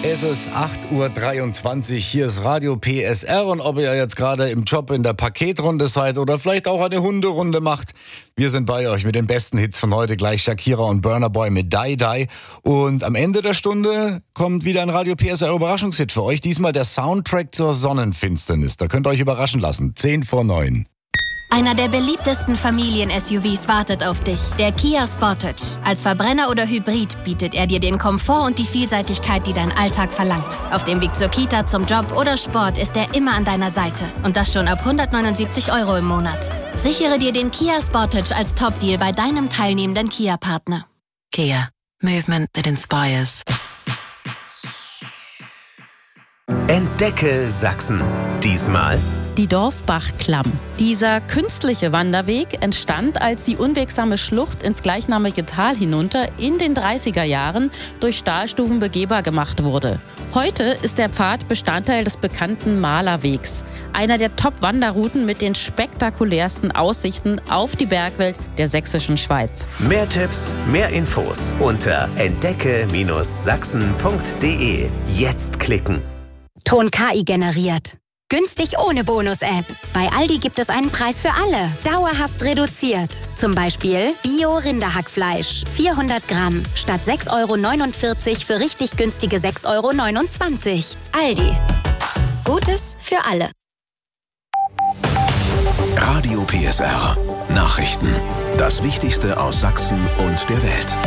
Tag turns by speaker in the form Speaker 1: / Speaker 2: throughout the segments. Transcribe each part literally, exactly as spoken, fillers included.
Speaker 1: Es ist acht Uhr dreiundzwanzig, hier ist Radio P S R und ob ihr jetzt gerade im Job in der Paketrunde seid oder vielleicht auch eine Hunderunde macht, wir sind bei euch mit den besten Hits von heute, gleich Shakira und Burna Boy mit Die Die. Und am Ende der Stunde kommt wieder ein Radio P S R Überraschungshit für euch, diesmal der Soundtrack zur Sonnenfinsternis. Da könnt ihr euch überraschen lassen, zehn vor neun.
Speaker 2: Einer der beliebtesten Familien-S U Vs wartet auf dich, der Kia Sportage. Als Verbrenner oder Hybrid bietet er dir den Komfort und die Vielseitigkeit, die dein Alltag verlangt. Auf dem Weg zur Kita, zum Job oder Sport ist er immer an deiner Seite. Und das schon ab hundertneunundsiebzig Euro im Monat. Sichere dir den Kia Sportage als Top-Deal bei deinem teilnehmenden Kia-Partner.
Speaker 3: Kia. Movement that inspires.
Speaker 4: Entdecke Sachsen. Diesmal
Speaker 5: die Dorfbach-Klamm. Dieser künstliche Wanderweg entstand, als die unwegsame Schlucht ins gleichnamige Tal hinunter in den dreißiger Jahren durch Stahlstufen begehbar gemacht wurde. Heute ist der Pfad Bestandteil des bekannten Malerwegs, einer der Top-Wanderrouten mit den spektakulärsten Aussichten auf die Bergwelt der sächsischen Schweiz.
Speaker 4: Mehr Tipps, mehr Infos unter entdecke Sachsen punkt de. Jetzt klicken.
Speaker 6: Ton K I generiert. Günstig ohne Bonus-App. Bei Aldi gibt es einen Preis für alle. Dauerhaft reduziert. Zum Beispiel Bio-Rinderhackfleisch. vierhundert Gramm. Statt sechs Euro neunundvierzig für richtig günstige sechs Euro neunundzwanzig. Aldi. Gutes für alle.
Speaker 7: Radio P S R. Nachrichten. Das Wichtigste aus Sachsen und der Welt.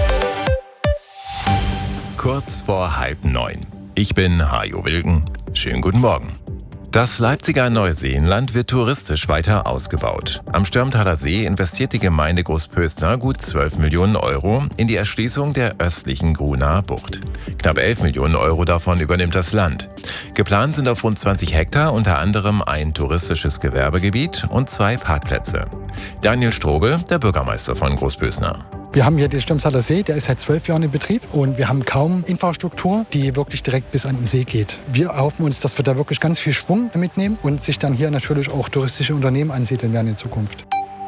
Speaker 8: Kurz vor halb neun. Ich bin Hajo Wilken. Schönen guten Morgen. Das Leipziger Neuseenland wird touristisch weiter ausgebaut. Am Stürmtaler See investiert die Gemeinde Großpöstner gut zwölf Millionen Euro in die Erschließung der östlichen Grunaer Bucht. Knapp elf Millionen Euro davon übernimmt das Land. Geplant sind auf rund zwanzig Hektar unter anderem ein touristisches Gewerbegebiet und zwei Parkplätze. Daniel Strobel, der Bürgermeister von Großpöstner.
Speaker 9: Wir haben hier den Stürmtaler See, der ist seit zwölf Jahren in Betrieb und wir haben kaum Infrastruktur, die wirklich direkt bis an den See geht. Wir erhoffen uns, dass wir da wirklich ganz viel Schwung mitnehmen und sich dann hier natürlich auch touristische Unternehmen ansiedeln werden in Zukunft.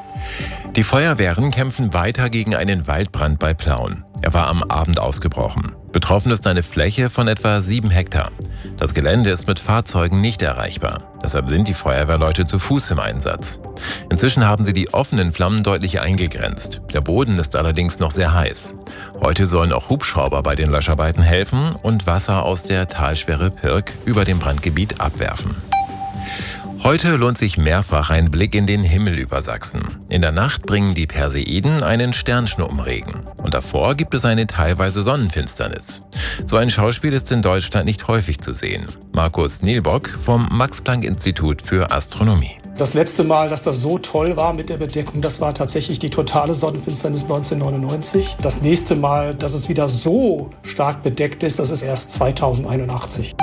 Speaker 8: Die Feuerwehren kämpfen weiter gegen einen Waldbrand bei Plauen. Er war am Abend ausgebrochen. Betroffen ist eine Fläche von etwa sieben Hektar. Das Gelände ist mit Fahrzeugen nicht erreichbar. Deshalb sind die Feuerwehrleute zu Fuß im Einsatz. Inzwischen haben sie die offenen Flammen deutlich eingegrenzt. Der Boden ist allerdings noch sehr heiß. Heute sollen auch Hubschrauber bei den Löscharbeiten helfen und Wasser aus der Talsperre Pirk über dem Brandgebiet abwerfen. Heute lohnt sich mehrfach ein Blick in den Himmel über Sachsen. In der Nacht bringen die Perseiden einen Sternschnuppenregen. Und davor gibt es eine teilweise Sonnenfinsternis. So ein Schauspiel ist in Deutschland nicht häufig zu sehen. Markus Nielbock vom Max-Planck-Institut für Astronomie.
Speaker 10: Das letzte Mal, dass das so toll war mit der Bedeckung, das war tatsächlich die totale Sonnenfinsternis neunzehnhundertneunundneunzig. Das nächste Mal, dass es wieder so stark bedeckt ist, das ist erst zweitausendeinundachtzig.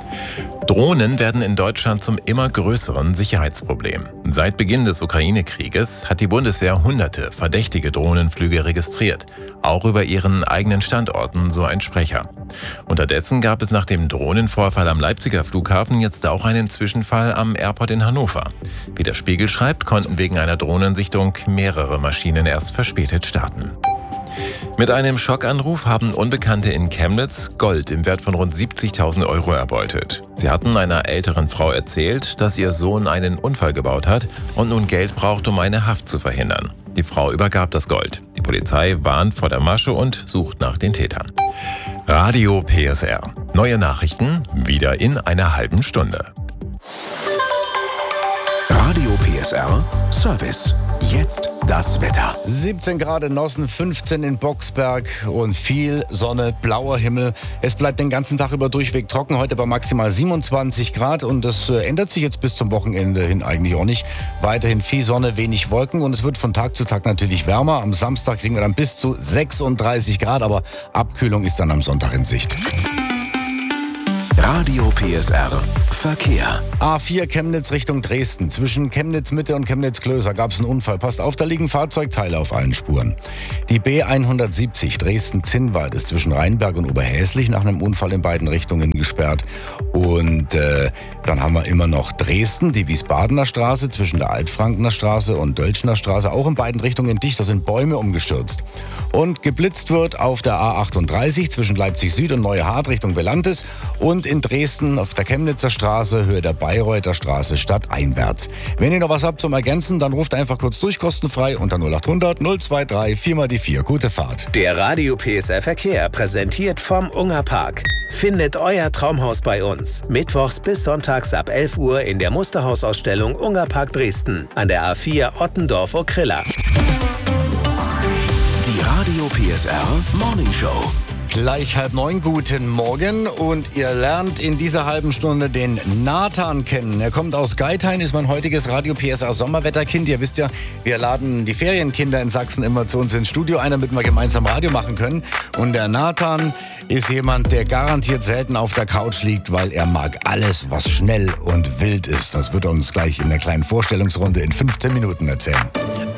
Speaker 8: Drohnen werden in Deutschland zum immer größeren Sicherheitsproblem. Seit Beginn des Ukraine-Krieges hat die Bundeswehr hunderte verdächtige Drohnenflüge registriert, auch über ihren eigenen Standorten, so ein Sprecher. Unterdessen gab es nach dem Drohnenvorfall am Leipziger Flughafen jetzt auch einen Zwischenfall am Airport in Hannover. Wie der Spiegel schreibt, konnten wegen einer Drohnensichtung mehrere Maschinen erst verspätet starten. Mit einem Schockanruf haben Unbekannte in Chemnitz Gold im Wert von rund siebzigtausend Euro erbeutet. Sie hatten einer älteren Frau erzählt, dass ihr Sohn einen Unfall gebaut hat und nun Geld braucht, um eine Haft zu verhindern. Die Frau übergab das Gold. Die Polizei warnt vor der Masche und sucht nach den Tätern. Radio P S R. Neue Nachrichten wieder in einer halben Stunde.
Speaker 7: Radio P S R Service. Jetzt das Wetter.
Speaker 1: siebzehn Grad in Nossen, fünfzehn in Boxberg und viel Sonne, blauer Himmel. Es bleibt den ganzen Tag über durchweg trocken, heute bei maximal siebenundzwanzig Grad und das äh, ändert sich jetzt bis zum Wochenende hin eigentlich auch nicht. Weiterhin viel Sonne, wenig Wolken und es wird von Tag zu Tag natürlich wärmer. Am Samstag kriegen wir dann bis zu sechsunddreißig Grad, aber Abkühlung ist dann am Sonntag in Sicht.
Speaker 7: Radio P S R Verkehr.
Speaker 1: A vier Chemnitz Richtung Dresden. Zwischen Chemnitz Mitte und Chemnitz Klöser gab es einen Unfall. Passt auf, da liegen Fahrzeugteile auf allen Spuren. Die B hundertsiebzig Dresden-Zinnwald ist zwischen Rheinberg und Oberhäslich nach einem Unfall in beiden Richtungen gesperrt. Und äh, dann haben wir immer noch Dresden, die Wiesbadener Straße zwischen der Altfrankener Straße und Dölschner Straße, auch in beiden Richtungen dicht. Da sind Bäume umgestürzt. Und geblitzt wird auf der A achtunddreißig zwischen Leipzig Süd und Neue Hart Richtung Velantis und in Dresden auf der Chemnitzer Straße, Höhe der Bayreuther Straße stadteinwärts. Wenn ihr noch was habt zum Ergänzen, dann ruft einfach kurz durch, kostenfrei unter null acht hundert null zwei drei vier mal die vier. Gute Fahrt.
Speaker 4: Der Radio P S R Verkehr präsentiert vom Ungerpark. Findet euer Traumhaus bei uns. Mittwochs bis sonntags ab elf Uhr in der Musterhausausstellung Ungerpark Dresden an der A vier Ottendorf-Okrilla.
Speaker 7: Die Radio P S R Morning Show.
Speaker 1: Gleich halb neun, guten Morgen und ihr lernt in dieser halben Stunde den Nathan kennen. Er kommt aus Geithain, ist mein heutiges Radio P S R Sommerwetterkind. Ihr wisst ja, wir laden die Ferienkinder in Sachsen immer zu uns ins Studio ein, damit wir gemeinsam Radio machen können. Und der Nathan ist jemand, der garantiert selten auf der Couch liegt, weil er mag alles, was schnell und wild ist. Das wird er uns gleich in einer kleinen Vorstellungsrunde in fünfzehn Minuten erzählen.